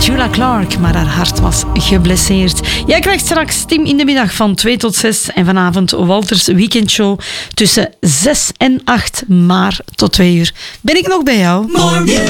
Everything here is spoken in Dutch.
Petula Clark, maar haar hart was geblesseerd. Jij krijgt straks Tim in de middag van 2 tot 6 en vanavond Walters weekendshow tussen 6 en 8, maar tot 2 uur. Ben ik nog bij jou? More music.